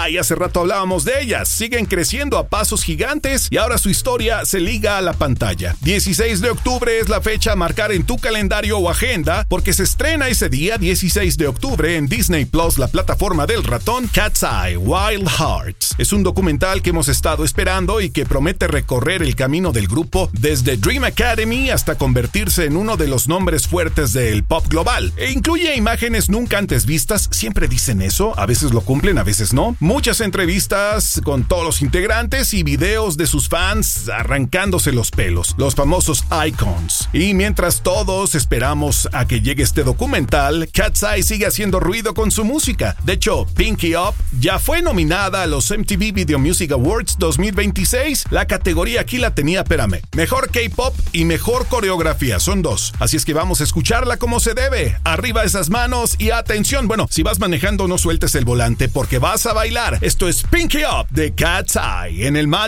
Eye, hace rato hablábamos de ellas. Siguen creciendo a pasos gigantes y ahora su historia se liga a la pantalla. 16 de octubre es la fecha a marcar en tu calendario o agenda porque se estrena ese día, 16 de octubre, en Disney Plus, la plataforma del ratón, Cat's Eye, Wild Hearts. Es un documental que hemos estado esperando y que promete recorrer el camino del grupo desde Dream Academy hasta convertirse en uno de los nombres fuertes del pop global. E incluye imágenes nunca antes vistas, siempre dicen eso, a veces lo cumplen, a veces no. Muchas entrevistas con todos los integrantes y videos de sus fans arrancándose los pelos, los famosos icons. Y mientras todos esperamos a que llegue este documental, Cat's Eye sigue haciendo ruido con su música. De hecho, Pinky Up ya fue nominada a los MTV Video Music Awards 2026. La categoría aquí la tenía, espérame, mejor K-pop y mejor coreografía, son dos. Así es que vamos a escucharla como se debe. Arriba esas manos y atención. Bueno, si vas manejando no sueltes el volante porque vas a bailar. Esto es Pinky Up de Cat's Eye en el